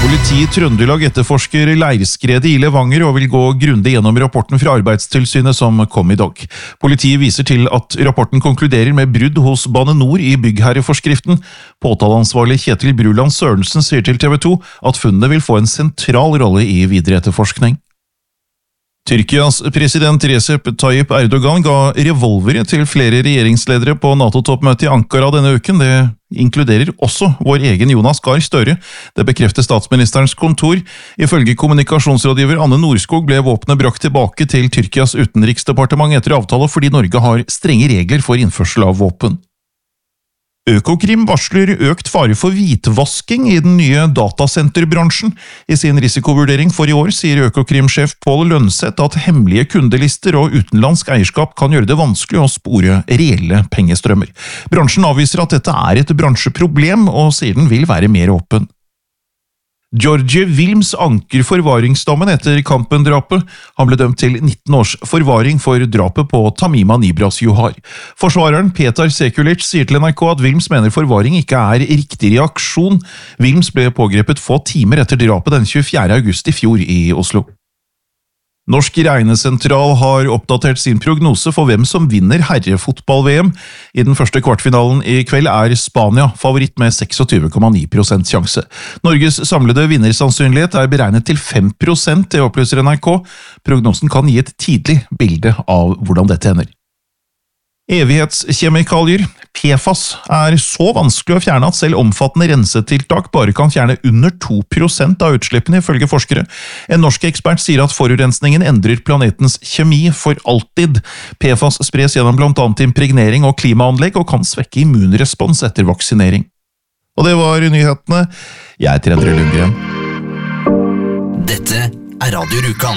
Politi i Trøndelag etterforsker leirskredet i Levanger og vil gå grundig gjennom rapporten fra Arbeidstilsynet som kom i dag. Politiet viser til at rapporten konkluderer med brudd hos Bane NOR i byggherreforskriften. Påtaleansvarlig Kjetil Bruland Sørensen sier til TV 2 at funnene vil få en sentral rolle i videre etterforskning. Tyrkias president Recep Tayyip Erdogan ga revolvere til flere regjeringsledere på NATO-toppmøtet i Ankara denne uken. Det inkluderer også vår egen Jonas Gahr Støre. Det bekrefter statsministerens kontor. Ifølge kommunikasjonsrådgiver Anne Nordskog ble våpenet brakt tilbake til Tyrkias utenriksdepartement etter avtale fordi Norge har strenge regler for innførsel av våpen. Økokrim varsler økt fare for hvitvasking i den nye datasenterbransjen. I sin risikovurdering for i år sier Økokrim-sjef Pål Lønseth at hemmelige kundelister og utenlandsk eierskap kan gjøre det vanskelig å spore reelle pengestrømmer. Bransjen avviser at dette er et bransjeproblem, og sier den vil være mer åpen. George Wilms anker forvaringsdommen etter Kampen-drapet. Han ble dømt til 19 års forvaring for drapet på Tamima Nibras Johar. Forsvareren Petar Sekulic sier til NRK at Wilms mener forvaring ikke er riktig reaksjon. Wilms ble pågrepet få timer etter drapet den 24. august i fjor i Oslo. Norsk regnesentral har oppdatert sin prognose for hvem som vinner herrefotball-VM. I den første kvartfinalen i kveld er Spania favoritt med 26,9% sjanse. Norges samlede vinnersannsynlighet er beregnet til 5%, det opplyser NRK. Prognosen kan gi et tidlig bilde av hvordan dette ender. Evighetskjemikalier, PFAS, er så vanskelig å fjerne at selv omfattende rensetiltak bare kan fjerne under 2% av utslippene, ifølge forskere. En norsk ekspert sier at forurensningen endrer planetens kjemi for alltid. PFAS spres gjennom blant annet impregnering og klimaanlegg og kan svekke immunrespons etter vaksinering. Og det var nyhetene. Jeg heter Endre Lundgren. Dette er Radio Rjukan.